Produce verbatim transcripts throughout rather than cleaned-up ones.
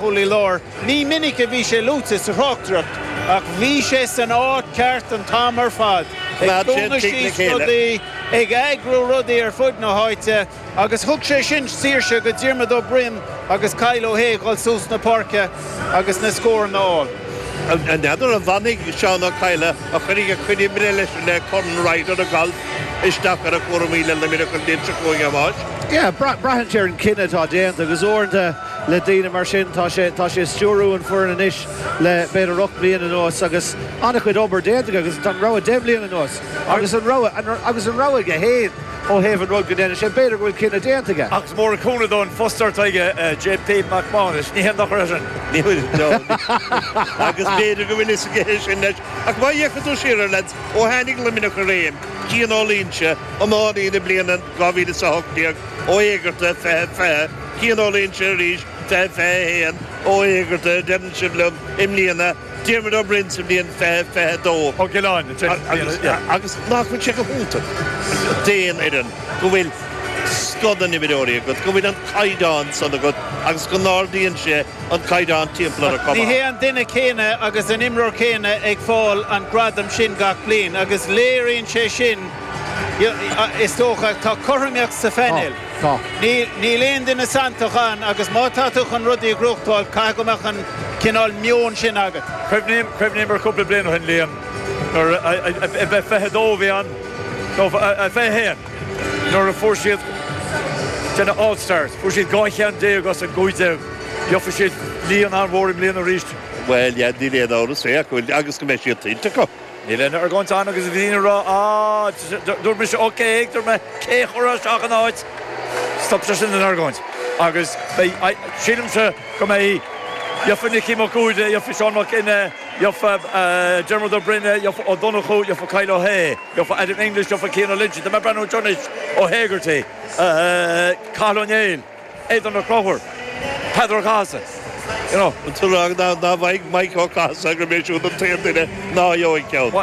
chulaí lár. Ní minic a bhí sé lúta sa chóchtreacht, ach bhí sé san áit ceart an tám ar fad. Ag dúna síos rudaí, ag eagrú rudaí ar fud na háite, agus thug sé sin saoirse go Diarmuid Ó Brim agus Kyle O'Hay gáil sús na parca agus na scór na áil. An neidir an bhanig Seán Ó Caile a chunig a chuine mire le Conn Ryder a golf isteach ar a cuatro míle na minic an dinse chuig amáis. Yeah, brahan sé an cinenne tá déanta agus orinthe le daine mar sin tá sé tá sé stúrún fuair an isis le beidir rock blian an nós agus annach chuid obair déanta agus an rá a déblian an nós agus an rá agus an rá go héad ó héh an rud go déine sé beidir bhfuil cinenne déantaige. Agus mór cúna dón fostar taige J P McManus ní hen nach sin. Ní agus beidir go bhfuil is sin leis ach má dhéchadú siar le ó hánig le minic a réim cían álínse ó máí na bliana gáhíle sa hochtíag ó éigeirta fé fé cían álínse ríis fé fé héan ó éigeirta den sin lum im líana Diarmuid Ó Brim sem líon fé fé dó. Ó Giláin agus nachfuil sé go húnta déan idan go bhfuil scodan i bidóí go go bhfuil an caiidán sanna go agus go nádaíonn sé an caiidán timpplair a comá. Ní hé an duine céine agus an imreoir céine ag fáil an gradam sin gach bliain agus léironn sé sin is tócha tá choirmeach sa fenil. Ní léon duine santaán agus mátáach an rudaí gruchtáil cai go meach an cinál mion sin agat. Creibhníim mar cúpla blian ó hen líon nó a bheith fethedó bhí an nó a bheith héan nó a fuair siad tena All-Stars, fuair siad gáithchean dé agus an gúide jofa siad líon an bhórim líon a ríist. Well, yeah, ní léon áras fé agus go méid siad tínta go. Ní léon ar gáint an agus a bhíon rá á dúir me se ócé dúir me cé chorá seach an áit stop se sin an ar gáint agus sílim se go mé jofa Nicky McCúide, jofa Seán McInne, jofa Diarmuid Ó Brim, jofa O'Donoghue, jofa Kyle O'Hay, jofa Adam English, jofa Cian Lynch, the Brennan O'Jonis, O'Hegarty, Carl O'Neill, Aidan O'Crower, Pedro Casa. You know, until now, now Mike Mike O'Casa go méid siúd an taobh ná Joey Ceann.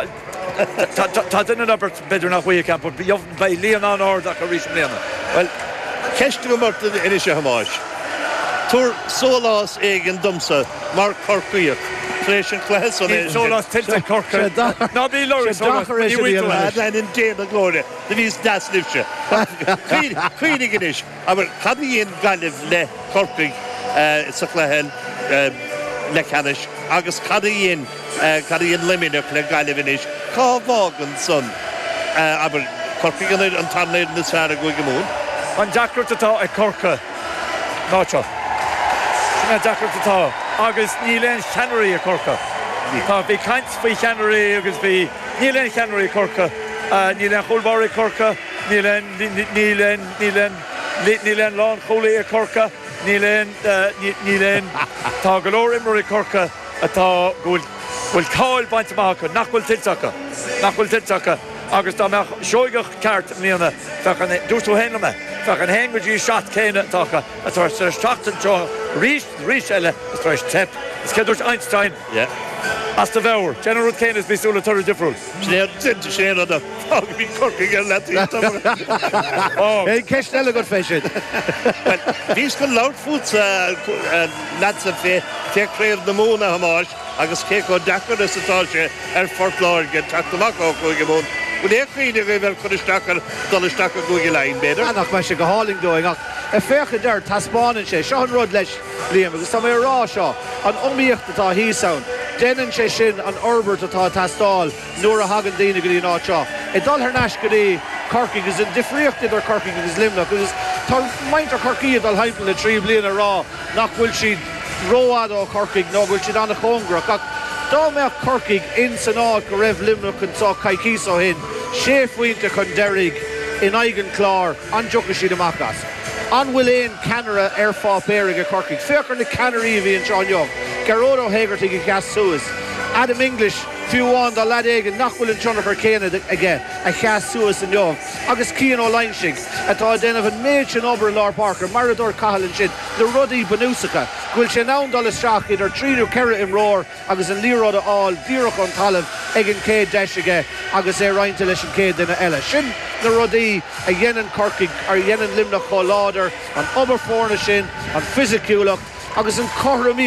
Tá duine aber beidir nach chuí camp, but jof bei líon an ardach a rís léana. Well, ceiste go marta inis sé hamáis. Túr sólás éigen dumsa mar corcaíoch. Tréis an chléas an éigen. Sólás tiltte corca. Ná bí lóir sólás. Ní bhuiil lein in déad a glóide. De bhís das libse. Cuidig inis. Aber cad íon galibh le corcaig sa chléhan le canis. Agus cad íon cad íon liminach le galibh inis. Cá bhágan son. Aber corcaig an tannéid na sfear a go gomún. An deacrut atá ag corca. Náteach. Sinna deacrut atá. Agus ní léon cheannarí a corca. Tá bhí caint faoi cheannarí agus bhí ní léon cheannarí a corca. Ní léon chulbáir a corca. Ní léon ní léon ní léon ní léon lán cholaí a corca. Ní léon ní léon tá go leor imreoir a corca atá bhfuil bhfuil cáil baint amach nach bhfuil tilteacha. Nach bhfuil tilteacha. Agus tá meach seoigech ceart líana fechan dúirtú héna me. Fechan hen go dtí seat céine tácha a tá sé seachtain seo rís rís eile is tráis tep. Is cedúirt Einstein. Yeah. As the bheabhar, General Kane is bísúla tuair difriúil. Snéad tinta sé an a fág bhí corcaig ar letí. É ceist eile go fé sin. Bhís go leabhar fút leatsa fé teachréamh na múna hamáis agus cé go dechar is atá sé ar fortláir go teachtamach ó chuig go mún. Bud é chuoine go bhfuil chun isteachar dul isteachar go go lein beidir. Annach me se go háling dóing ach a fécha deir taspáin sé seo an rud leis líam agus tá mé rá seo an omíocht atá híosann. Dénn sé sin an orbert atá tastáil nuair a hagan daine go dtí ná seo. I dul ar neis go dtí corcaig agus an difríocht idir corcaig agus limnach agus tá maint ar corcaíad dal haimpla le trí bliana rá nach bhfuil siad róád ó corcaig nó bhfuil siad anna chóngrach ach dá meach corcaig in san ád go raibh limnach an tá caicís ó hin sé faointe chun deirig in aigen chlár an dúcha siad amachas. An bhfuil éon canara ar fá péirigh a corcaig. Féachar na canarí bhí an Seán Young. Gearóid Ó Hegarty go cheas suas. Adam English fiúháin dá lead éigen nach bhfuil an tionach ar céine aige a cheas suas an Young. Agus Cian Ó Leinsigh atá déanamh an méid sin obair Lár Parker, Marador Cahallan sin, na rudaí banúsacha. Bhfuil sé nán dul isteach idir tríú ceire im róir agus an líród a áil díreach an talamh ag an céad deis aige agus é roinnta leis an céad duine eile. Sin na rudaí a dhéanann corcaig ar dhéanann limnach chomh láidir, an obair fórna sin, an fisiciúlacht agus an chothramí